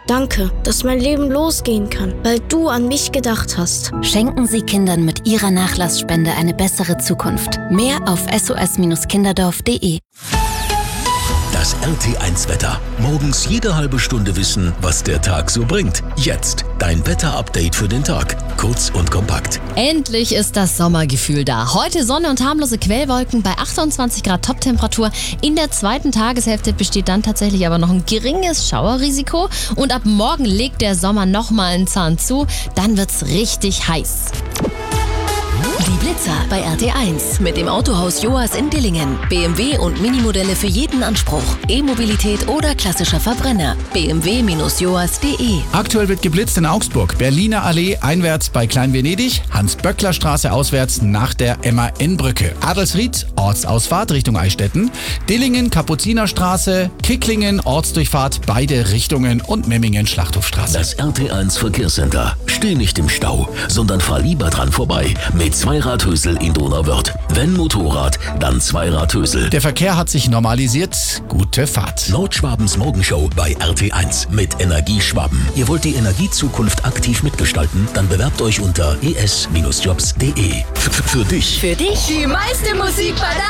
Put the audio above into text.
Danke, dass mein Leben losgehen kann, weil du an mich gedacht hast. Schenken Sie Kindern mit Ihrer Nachlassspende eine bessere Zukunft. Mehr auf sos-kinderdorf.de. Das RT1-Wetter. Morgens jede halbe Stunde wissen, was der Tag so bringt. Jetzt dein Wetter-Update für den Tag. Kurz und kompakt. Endlich ist das Sommergefühl da. Heute Sonne und harmlose Quellwolken bei 28 Grad Toptemperatur. In der zweiten Tageshälfte besteht dann tatsächlich aber noch ein geringes Schauerrisiko. Und ab morgen legt der Sommer nochmal einen Zahn zu. Dann wird's richtig heiß. Die Blitzer bei RT1 mit dem Autohaus Joas in Dillingen. BMW und Minimodelle für jeden Anspruch. E-Mobilität oder klassischer Verbrenner. bmw-joas.de. Aktuell wird geblitzt in Augsburg. Berliner Allee einwärts bei Klein-Venedig. Hans-Böckler-Straße auswärts nach der MAN-Brücke. Adelsried, Ortsausfahrt Richtung Eichstätten. Dillingen, Kapuzinerstraße. Kicklingen, Ortsdurchfahrt beide Richtungen. Und Memmingen, Schlachthofstraße. Das RT1 Verkehrscenter. Steh nicht im Stau, sondern fahr lieber dran vorbei. Mit Zweiradhösel in Donauwörth. Wenn Motorrad, dann Zweiradhösel. Der Verkehr hat sich normalisiert. Gute Fahrt. Nordschwabens Morgenshow bei RT1 mit Energieschwaben. Ihr wollt die Energiezukunft aktiv mitgestalten? Dann bewerbt euch unter es-jobs.de. Für dich. Für dich. Die meiste Musik bei der